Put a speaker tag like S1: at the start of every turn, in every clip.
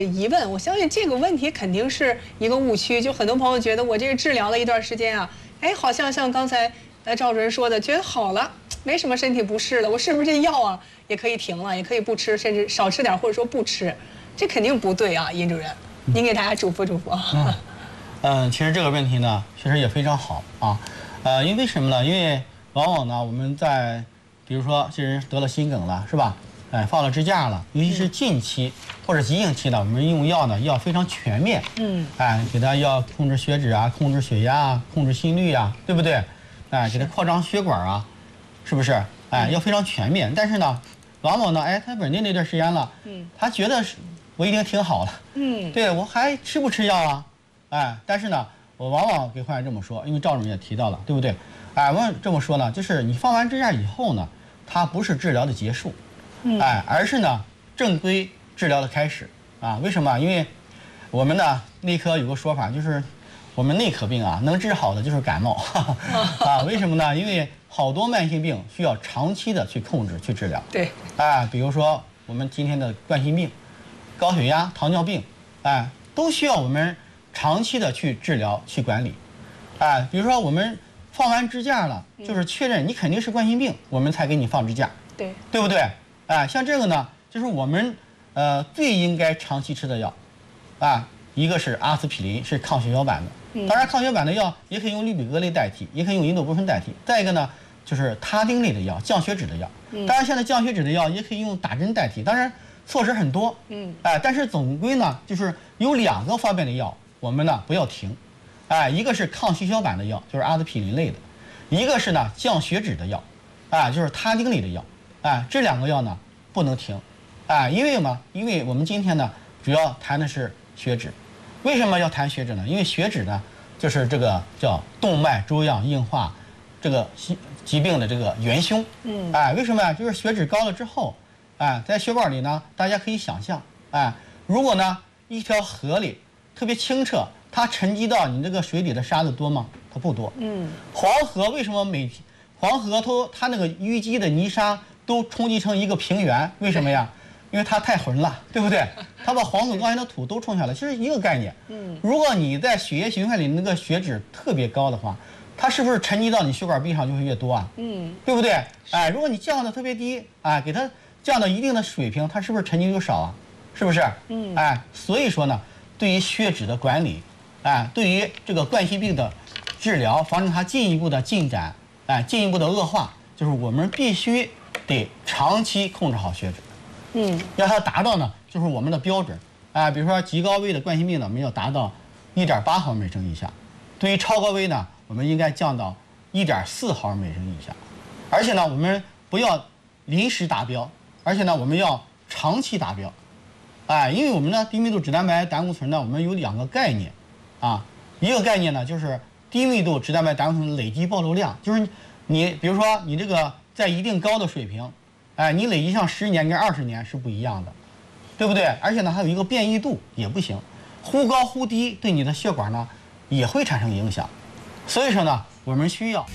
S1: 疑问，我相信这个问题肯定是一个误区。就很多朋友觉得我这个治疗了一段时间啊，哎，好像像刚才赵主任说的，觉得好了，没什么身体不适了，我是不是这药啊也可以停了，也可以不吃，甚至少吃点，或者说不吃？这肯定不对啊，尹主任，您给大家嘱咐嘱咐啊。
S2: 其实这个问题呢，确实也非常好啊。因为什么呢？因为往往呢，我们在比如说这人得了心梗了，是吧？哎，放了支架了，尤其是近期或者急性期呢，我们用药呢要非常全面。哎，给他要控制血脂啊，控制血压啊，控制心率啊，对不对？哎，给他扩张血管啊，是不是？哎，要非常全面。但是呢，往往呢，哎，他稳定那段时间了，他觉得我已经挺好了，对我还吃不吃药啊？哎，但是呢，我往往给患者这么说，因为赵主任也提到了，对不对？哎，我这么说呢，就是你放完支架以后呢，它不是治疗的结束。哎，而是呢正规治疗的开始啊？为什么？因为我们呢内科有个说法，就是我们内科病啊能治好的就是感冒啊？为什么呢？因为好多慢性病需要长期的去控制去治疗。
S1: 对，
S2: 哎，比如说我们今天的冠心病、高血压、糖尿病，哎，都需要我们长期的去治疗去管理。哎，比如说我们放完支架了，就是确认你肯定是冠心病，我们才给你放支架。
S1: 对，
S2: 对不对？哎，像这个呢，就是我们最应该长期吃的药，啊，一个是阿司匹林，是抗血小板的，当然抗血小板的药也可以用氯吡格类代替，也可以用吲哚布醇代替。再一个呢，就是他汀类的药，降血脂的药。当然现在降血脂的药也可以用打针代替，当然措施很多。哎，但是总归呢，就是有2个方面的药，我们呢不要停。哎，一个是抗血小板的药，就是阿司匹林类的；一个是呢降血脂的药，啊，就是他汀类的药。哎，这2个药呢不能停，哎，因为嘛，因为我们今天呢主要谈的是血脂，为什么要谈血脂呢？因为血脂呢就是这个叫动脉粥样硬化这个疾病的这个元凶。哎，为什么呀？就是血脂高了之后，哎，在血管里呢，大家可以想象，哎，如果呢一条河里特别清澈，它沉积到你这个水里的沙子多吗？它不多。黄河为什么黄河它那个淤积的泥沙都冲击成一个平原，为什么呀？因为它太浑了，对不对？它把黄土高原的土都冲下来，其实一个概念。如果你在血液循环里那个血脂特别高的话，它是不是沉积到你血管壁上就会越多啊？对不对？哎，如果你降的特别低，哎，给它降到一定的水平，它是不是沉积就少啊？是不是？哎，所以说呢，对于血脂的管理，哎，对于这个冠心病的治疗，防止它进一步的进展，哎，进一步的恶化，就是我们必须得长期控制好血脂，要它达到呢，就是我们的标准，比如说极高危的冠心病呢，我们要达到1.8毫每升以下；对于超高危呢，我们应该降到1.4毫每升以下。而且呢，我们不要临时达标，而且呢，我们要长期达标，因为我们呢低密度脂蛋白胆固醇呢，我们有2个概念，一个概念呢就是低密度脂蛋白胆固醇的累积暴露量，就是你比如说你这个在一定高的水平，你累积上10年跟20年是不一样的，对不对？而且呢，还有一个变异度也不行，忽高忽低对你的血管呢也会产生影响。所以说呢，我们需要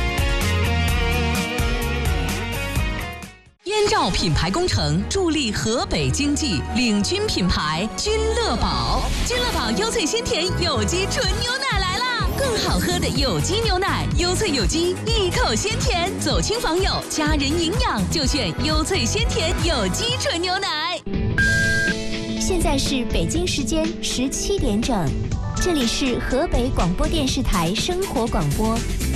S3: 燕赵品牌工程助力河北经济，领军品牌君乐宝。君乐宝优萃鲜甜有机纯牛奶来啦！更好喝的有机牛奶，优萃有机，一口鲜甜。走亲访友，家人营养就选优萃鲜甜有机纯牛奶。
S4: 现在是北京时间17点整，这里是河北广播电视台生活广播。